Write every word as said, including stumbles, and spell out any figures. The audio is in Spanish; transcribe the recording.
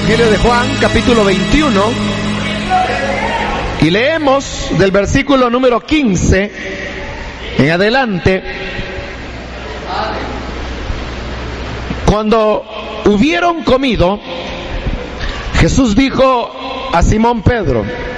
Evangelio de Juan, capítulo veintiuno, y leemos del versículo número quince en adelante. Cuando hubieron comido, Jesús dijo a Simón Pedro: